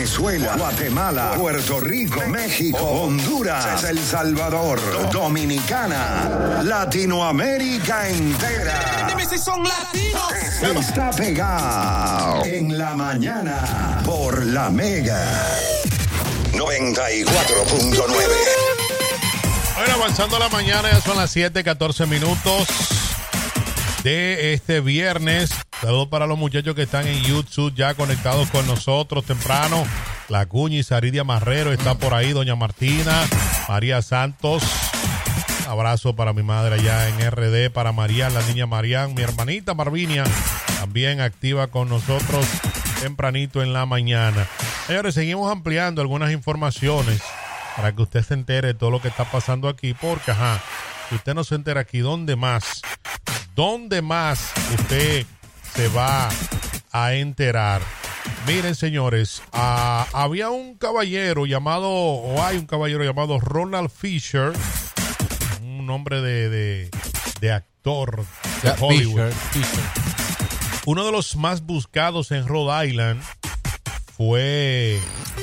Venezuela, Guatemala, Puerto Rico, México, Honduras, El Salvador, Dominicana, Latinoamérica entera. Dime si son latinos. Está pegado en la mañana por La Mega 94.9. Bueno, avanzando la mañana, ya son las 7:14 minutos de este viernes. Saludos para los muchachos que están en YouTube ya conectados con nosotros temprano. La Cuña y Saridia Marrero está por ahí, doña Martina, María Santos. Abrazo para mi madre allá en RD, para María, la niña Marián, mi hermanita Marvinia, también activa con nosotros tempranito en la mañana. Señores, seguimos ampliando algunas informaciones para que usted se entere de todo lo que está pasando aquí, porque, si usted no se entera aquí, ¿dónde más usted se va a enterar? Miren, señores, había un caballero llamado, o hay un caballero llamado Ronald Fisher, un nombre de actor de Hollywood. Fisher. Uno de los más buscados en Rhode Island fue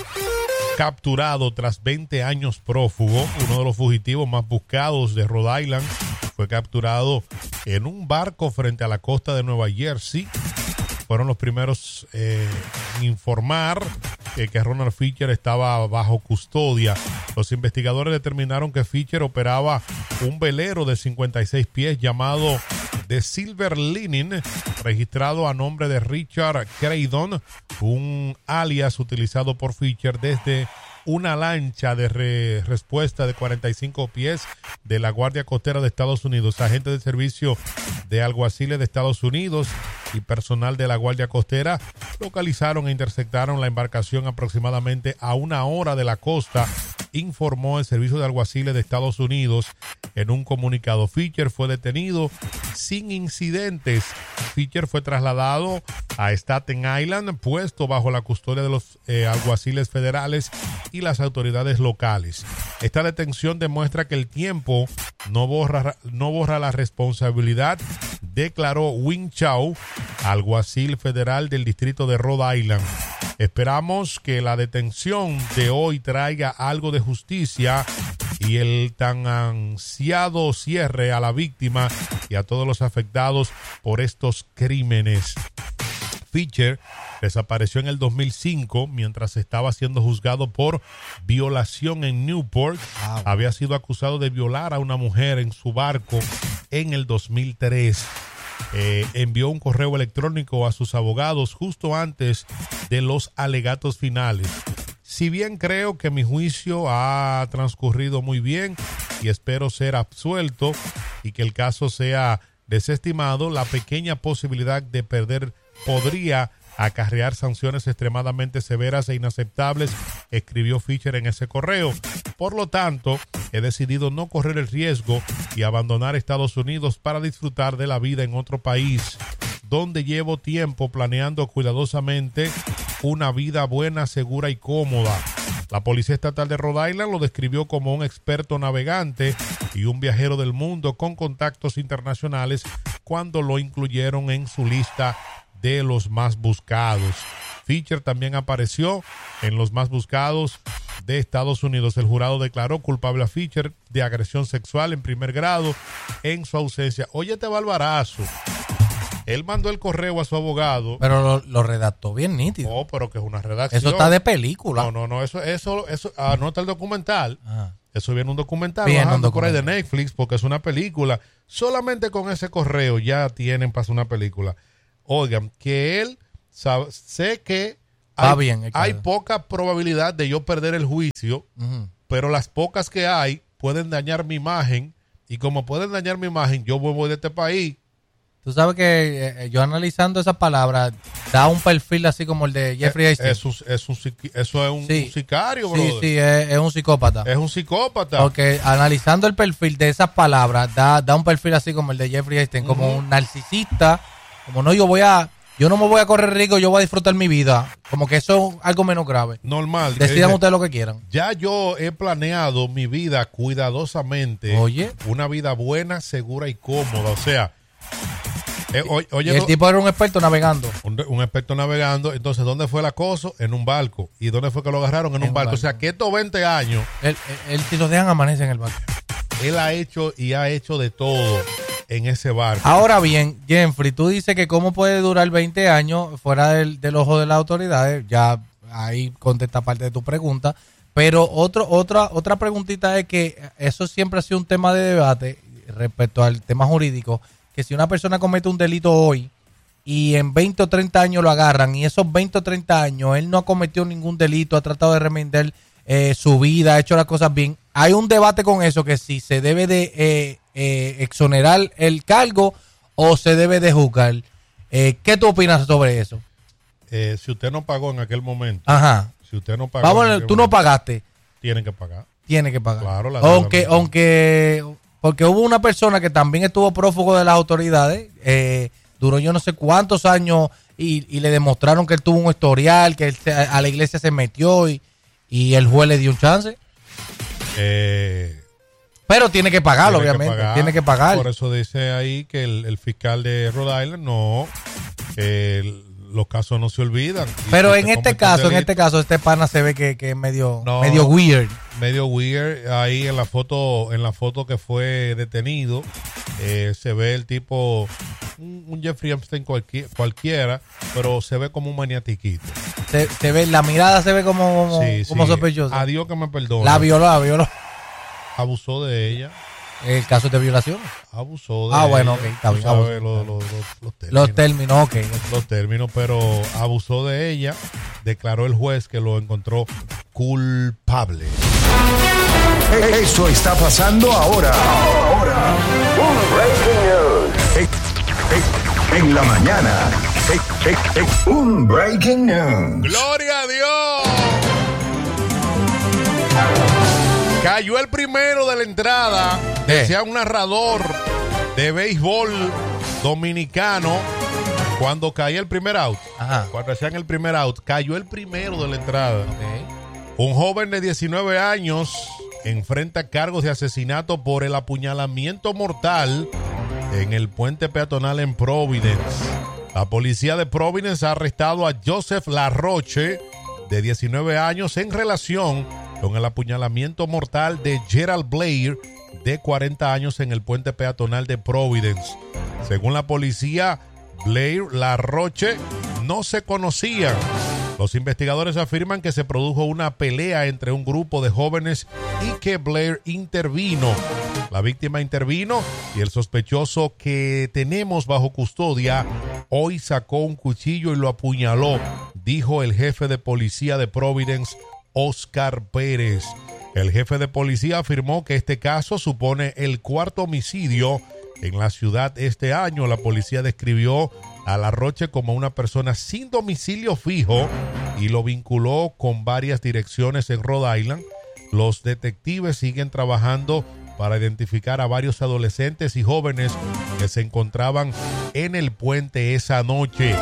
capturado tras 20 años prófugo. Uno de los fugitivos más buscados de Rhode Island fue capturado en un barco frente a la costa de Nueva Jersey. Fueron los primeros en informar que Ronald Fisher estaba bajo custodia. Los investigadores determinaron que Fisher operaba un velero de 56 pies llamado The Silver Lining, registrado a nombre de Richard Craydon, un alias utilizado por Fisher desde una lancha de respuesta de 45 pies de la Guardia Costera de Estados Unidos. Agentes de servicio de alguaciles de Estados Unidos y personal de la Guardia Costera localizaron e interceptaron la embarcación aproximadamente a 1 hora de la costa, informó el Servicio de Alguaciles de Estados Unidos en un comunicado. Fisher fue detenido sin incidentes. Fisher fue trasladado a Staten Island, puesto bajo la custodia de los alguaciles federales y las autoridades locales. Esta detención demuestra que el tiempo no borra la responsabilidad, declaró Wing Chow, alguacil federal del distrito de Rhode Island. Esperamos que la detención de hoy traiga algo de justicia y el tan ansiado cierre a la víctima y a todos los afectados por estos crímenes. Fisher desapareció en el 2005 mientras estaba siendo juzgado por violación en Newport. Había sido acusado de violar a una mujer en su barco en el 2003. Envió un correo electrónico a sus abogados justo antes de los alegatos finales. Si bien creo que mi juicio ha transcurrido muy bien y espero ser absuelto y que el caso sea desestimado, la pequeña posibilidad de perder podría acarrear sanciones extremadamente severas e inaceptables, escribió Fisher en ese correo. Por lo tanto, he decidido no correr el riesgo y abandonar Estados Unidos para disfrutar de la vida en otro país, donde llevo tiempo planeando cuidadosamente una vida buena, segura y cómoda. La Policía Estatal de Rhode Island lo describió como un experto navegante y un viajero del mundo con contactos internacionales cuando lo incluyeron en su lista de los más buscados. Fisher también apareció en los más buscados de Estados Unidos. El jurado declaró culpable a Fisher de agresión sexual en primer grado en su ausencia. Oye, este barbarazo. Él mandó el correo a su abogado. Pero lo redactó bien nítido. Oh, pero que es una redacción. Eso está de película. No, eso anota el documental. Eso viene un documental Bien, bajando un documental por ahí de Netflix porque es una película. Solamente con ese correo ya tienen para hacer una película. Oigan, que él sé que hay poca probabilidad de yo perder el juicio, pero las pocas que hay pueden dañar mi imagen, y como pueden dañar mi imagen, yo voy de este país. Tú sabes que yo analizando esa palabra da un perfil así como el de Jeffrey Epstein. Eso es un sicario, brother. Sí, es un psicópata. Es un psicópata. Porque analizando el perfil de esas palabras da un perfil así como el de Jeffrey Epstein, como un narcisista, como no, yo no me voy a correr rico, yo voy a disfrutar mi vida. Como que eso es algo menos grave. Normal. Decidan ustedes lo que quieran. Ya yo he planeado mi vida cuidadosamente. Oye. Una vida buena, segura y cómoda. O sea, Y el tipo era un experto navegando. Un experto navegando. Entonces, ¿dónde fue el acoso? En un barco. ¿Y dónde fue que lo agarraron? En un barco. O sea, que estos 20 años... Él si lo dejan amanece en el barco. Él ha hecho de todo en ese barco. Ahora bien, Jeffrey, tú dices que cómo puede durar 20 años fuera del ojo de las autoridades. Ya ahí contesta parte de tu pregunta. Pero otra preguntita es que eso siempre ha sido un tema de debate respecto al tema jurídico, que si una persona comete un delito hoy y en 20 o 30 años lo agarran y esos 20 o 30 años él no ha cometido ningún delito, ha tratado de remediar su vida, ha hecho las cosas bien, hay un debate con eso, que si se debe de exonerar el cargo o se debe de juzgar. ¿Qué tú opinas sobre eso? Si usted no pagó en aquel momento. Ajá. Si usted no pagó. Vamos, tú no pagaste. Tienen que pagar. Tiene que pagar. Claro, porque hubo una persona que también estuvo prófugo de las autoridades, duró yo no sé cuántos años y le demostraron que él tuvo un historial, que él a la iglesia se metió y el juez le dio un chance. Pero tiene que pagarlo, obviamente. Tiene que pagar. Por eso dice ahí que el fiscal de Rhode Island los casos no se olvidan. Pero en este caso, este pana se ve que es medio weird. Medio weird. Ahí en la foto que fue detenido, se ve el tipo, un Jeffrey Epstein cualquiera, pero se ve como un maniatiquito. Se ve, la mirada se ve como sospechosa. A Dios que me perdone. La violó. Abusó de ella. El caso de violación. Abusó de ella. Bueno, ok, está bien. Los términos, ok. Los términos, pero abusó de ella. Declaró el juez que lo encontró culpable. Eso está pasando ahora. Un breaking news. En la mañana. Un breaking news. ¡Gloria a Dios! Cayó el primero de la entrada. Decía un narrador de béisbol dominicano. Cuando caía el primer out. Ajá. Cuando hacían el primer out, cayó el primero de la entrada. Okay. Un joven de 19 años enfrenta cargos de asesinato por el apuñalamiento mortal en el puente peatonal en Providence. La policía de Providence ha arrestado a Joseph Larroche, de 19 años, en relación con el apuñalamiento mortal de Gerald Blair, de 40 años, en el puente peatonal de Providence. Según la policía, Blair y Larroche no se conocían. Los investigadores afirman que se produjo una pelea entre un grupo de jóvenes y que Blair intervino. La víctima intervino y el sospechoso que tenemos bajo custodia hoy sacó un cuchillo y lo apuñaló, dijo el jefe de policía de Providence, Oscar Pérez. El jefe de policía afirmó que este caso supone el cuarto homicidio en la ciudad este año. La policía describió a Larroche como una persona sin domicilio fijo y lo vinculó con varias direcciones en Rhode Island. Los detectives siguen trabajando para identificar a varios adolescentes y jóvenes que se encontraban en el puente esa noche.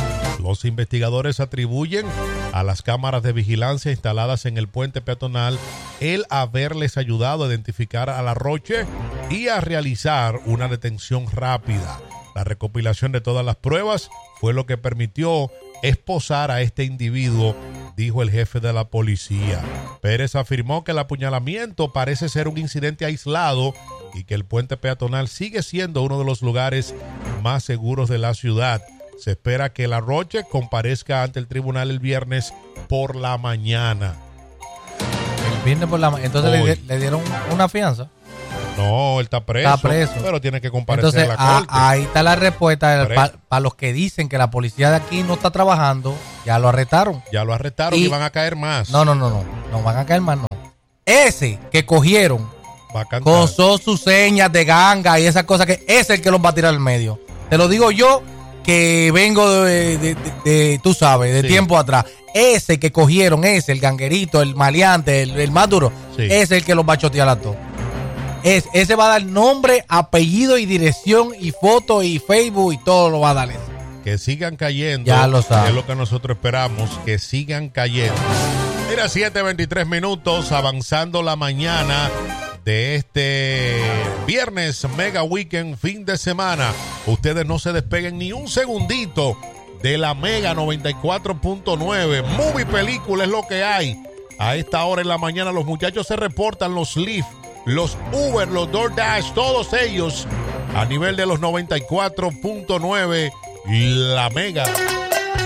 Los investigadores atribuyen a las cámaras de vigilancia instaladas en el puente peatonal el haberles ayudado a identificar a Larroche y a realizar una detención rápida. La recopilación de todas las pruebas fue lo que permitió esposar a este individuo, dijo el jefe de la policía. Pérez afirmó que el apuñalamiento parece ser un incidente aislado y que el puente peatonal sigue siendo uno de los lugares más seguros de la ciudad. Se espera que Larroche comparezca ante el tribunal el viernes por la mañana. El viernes por la mañana. Entonces le dieron una fianza. No, él está preso. Pero tiene que comparecer entonces, a la corte. Ahí está la respuesta. Para los que dicen que la policía de aquí no está trabajando, ya lo arrestaron. Ya lo arrestaron y van a caer más. No van a caer más, no. Ese que cogieron con sus señas de ganga y esas cosas, que es el que los va a tirar al medio. Te lo digo yo, que vengo de tú sabes, de tiempo atrás. Ese que cogieron, el ganguerito, el maleante, el más duro, es el que los va a chotear a todos. Ese va a dar nombre, apellido y dirección y foto y Facebook y todo lo va a dar ese. Que sigan cayendo. Ya lo saben. Es lo que nosotros esperamos, que sigan cayendo. Mira, 7:23 minutos, avanzando la mañana de este viernes Mega Weekend, fin de semana. Ustedes no se despeguen ni un segundito de la Mega 94.9. Movie Película es lo que hay. A esta hora en la mañana los muchachos se reportan, los Lyft, los Uber, los DoorDash, todos ellos a nivel de los 94.9. La Mega.